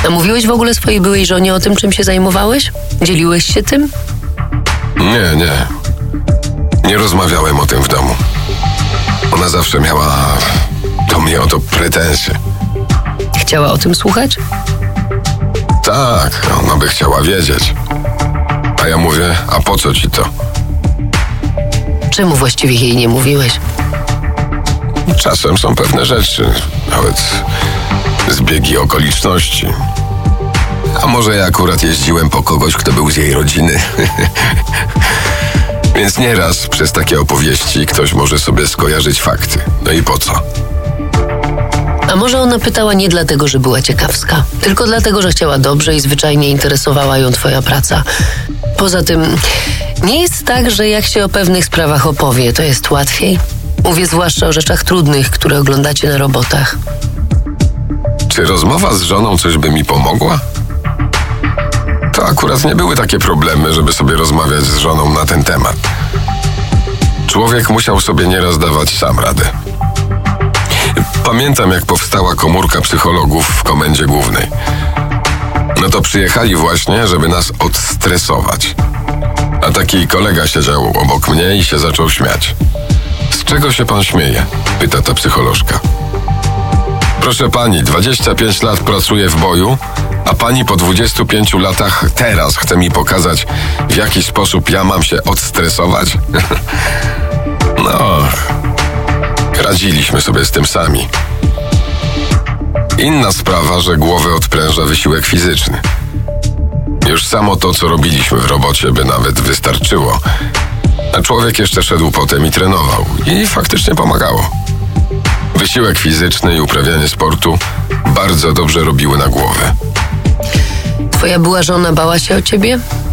A mówiłeś w ogóle swojej byłej żonie o tym, czym się zajmowałeś? Dzieliłeś się tym? Nie. Nie rozmawiałem o tym w domu. Ona zawsze miała do mnie o to pretensje. Chciała o tym słuchać? Tak, ona by chciała wiedzieć. A ja mówię, a po co ci to? Czemu właściwie jej nie mówiłeś? Czasem są pewne rzeczy, nawet zbiegi okoliczności. A może ja akurat jeździłem po kogoś, kto był z jej rodziny. Więc nieraz przez takie opowieści ktoś może sobie skojarzyć fakty. No i po co? A może ona pytała nie dlatego, że była ciekawska, tylko dlatego, że chciała dobrze i zwyczajnie interesowała ją twoja praca. Poza tym, nie jest tak, że jak się o pewnych sprawach opowie, to jest łatwiej? Mówię zwłaszcza o rzeczach trudnych, które oglądacie na robotach. Czy rozmowa z żoną coś by mi pomogła? To akurat nie były takie problemy, żeby sobie rozmawiać z żoną na ten temat. Człowiek musiał sobie nieraz dawać sam radę. Pamiętam, jak powstała komórka psychologów w Komendzie Głównej. No to przyjechali właśnie, żeby nas odstresować. A taki kolega siedział obok mnie i się zaczął śmiać. Z czego się pan śmieje? Pyta ta psycholożka. Proszę pani, 25 lat pracuję w boju, a pani po 25 latach teraz chce mi pokazać, w jaki sposób ja mam się odstresować? No, radziliśmy sobie z tym sami. Inna sprawa, że głowę odpręża wysiłek fizyczny. Już samo to, co robiliśmy w robocie, by nawet wystarczyło. A człowiek jeszcze szedł potem i trenował. I faktycznie pomagało. Wysiłek fizyczny i uprawianie sportu bardzo dobrze robiły na głowę. Twoja była żona bała się o ciebie?